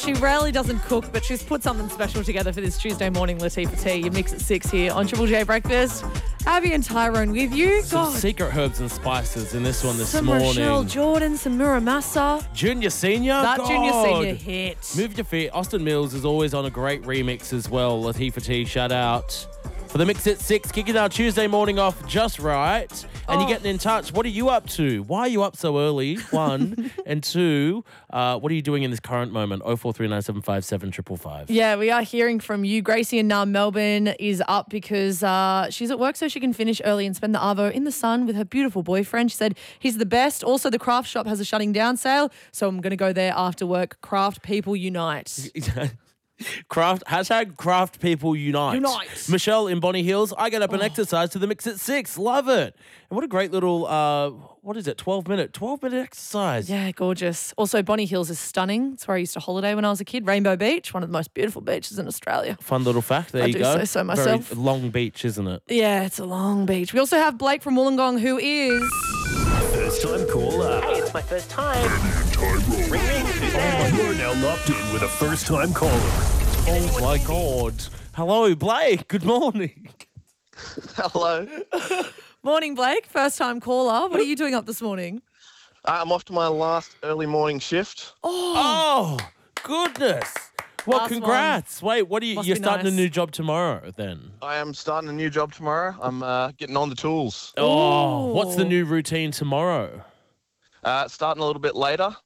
She rarely doesn't cook, but she's put something special together for this Tuesday morning, Latifah T. You mix at 6 here on Triple J Breakfast. Abby and Tyrone with you. Some secret herbs and spices in this one this some morning. Rochelle Jordan, some Muramasa. Junior Senior. That God. Junior Senior hit. Move your feet. Austin Mills is always on a great remix as well. Latifah T, shout out. For the mix at 6, kicking our Tuesday morning off just right. And you're getting in touch. What are you up to? Why are you up so early? 1. And 2, what are you doing in this current moment? 0439757555. Yeah, we are hearing from you. Gracie in Melbourne is up because she's at work so she can finish early and spend the arvo in the sun with her beautiful boyfriend. She said he's the best. Also, the craft shop has a shutting down sale, so I'm going to go there after work. Craft people unite. Craft people unite. Unite. Michelle in Bonnie Hills. I get up and exercise to the mix at 6. Love it. And what a great little, 12-minute exercise. Yeah, gorgeous. Also, Bonnie Hills is stunning. It's where I used to holiday when I was a kid. Rainbow Beach, one of the most beautiful beaches in Australia. Fun little fact. There you go. I do say so myself. Very long beach, isn't it? Yeah, it's a long beach. We also have Blake from Wollongong, who is... First time caller. Hey, it's my first time. Ring, ring. You're now locked in with a first time caller. Oh my God. Hello, Blake. Good morning. Hello. Morning, Blake. First time caller. What are you doing up this morning? I'm off to my last early morning shift. Oh, goodness. Well, Last congrats. Wait, what are you? Must You're be starting nice. a new job tomorrow then? I am starting a new job tomorrow. I'm getting on the tools. Oh, Ooh. what's the new routine tomorrow? Starting a little bit later.